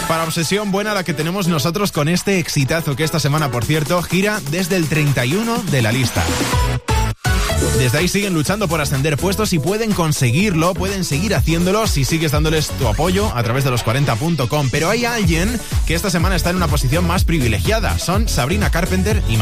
Para obsesión buena la que tenemos nosotros con este exitazo que esta semana, por cierto, gira desde el 31 de la lista. Desde ahí siguen luchando por ascender puestos y pueden conseguirlo, pueden seguir haciéndolo si sigues dándoles tu apoyo a través de los40.com. Pero hay alguien que esta semana está en una posición más privilegiada. Son Sabrina Carpenter y